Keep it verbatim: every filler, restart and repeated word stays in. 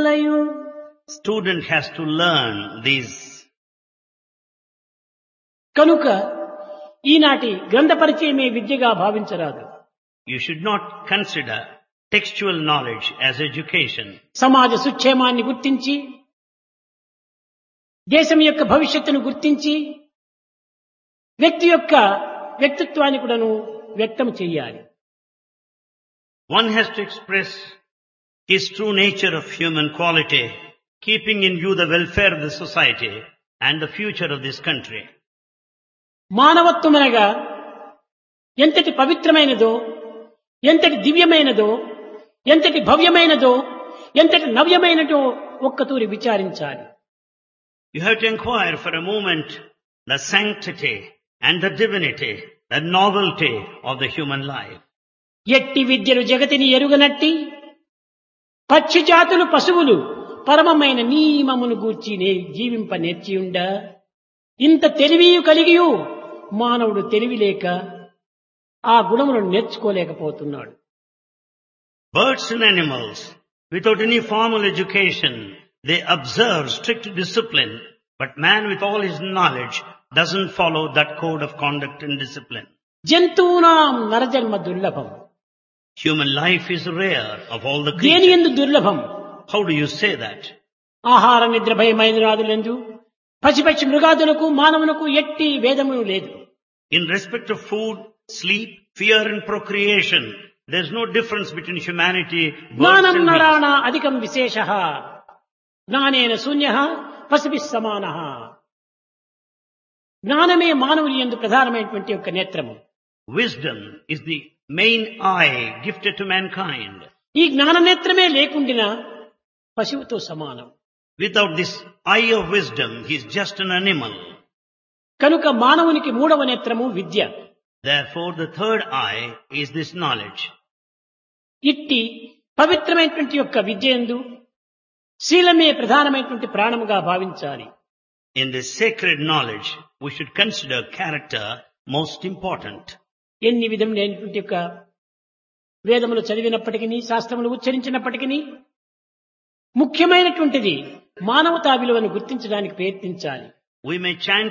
వలయు. Student has to learn these. కనుక ఈనాటి గ్రంథ పరిచయమే విద్యగా భావించరాదు. You should not consider textual knowledge as education. సమాజ సుక్షేమాన్ని గుర్తించి, దేశం యొక్క భవిష్యత్తును గుర్తించి, వ్యక్తి యొక్క వ్యక్తిత్వాన్ని కూడాను వ్యక్తం చేయాలి. One has to express his true nature of human quality, keeping in view the welfare of the society and the future of this country. మానవత్వమనగా ఎంతటి పవిత్రమైనదో, ఎంతటి దివ్యమైనదో, ఎంతటి భవ్యమైనదో, ఎంతటి నవ్యమైనదో ఒక్కతూరి విచారించాలి. You have to inquire for a moment the sanctity and the divinity, the novelty of the human life. ఎట్టి విద్యలు జగతిని ఎరుగనట్టి పక్షి జాతులు పశువులు పరమమైన నియమమును గూర్చి నే జీవింప నేర్చియుండ, ఇంత తెలివియు కలిగియు మానవుడు తెలివి లేక ఆ గుణములను నేర్చుకోలేకపోతున్నాడు. Birds and animals, without any formal education, they observe strict discipline, but man with all his knowledge doesn't follow that code of conduct and discipline. జంతువునాం నరజన్మ దుర్లభం. Human life is rare of all the దేని creatures. యందు దుర్లభం? How do you say that? ఆహార నిద్ర భయమైనరాదులందు పశుపక్షి మృగాదులకు మానవునకు ఎట్టి భేదమును లేదు. In respect of food, sleep, fear and procreation, there's no difference between humanity, birds జ్ఞానం and beasts. నరాణ అధికం విశేషః జ్ఞానేన శూన్యః పశుభిః సమానః. జ్ఞానమే మానవుని యందు ప్రధానమైనటువంటి యొక్క నేత్రము. Wisdom is the main eye gifted to mankind. ఈ జ్ఞాన నేత్రమే లేకుండినా పశువుతో సమానం. Without this eye of wisdom, he is just an animal. కనుక మానవునికి మూడవ నేత్రము విద్య. Therefore, the third eye is this knowledge. ఇట్టి పవిత్రమైనటువంటి యొక్క విద్యందు శీలమే ప్రధానమైనటువంటి ప్రాణముగా భావించాలి. In this sacred knowledge, we should consider character most important. ఎన్ని విధములైనటువంటి యొక్క వేదములు చదివినప్పటికీ, శాస్త్రములు ఉచ్చరించినప్పటికీ ముఖ్యమైనటువంటిది మానవతా విలువను గుర్తించడానికి ప్రయత్నించాలి. We may chant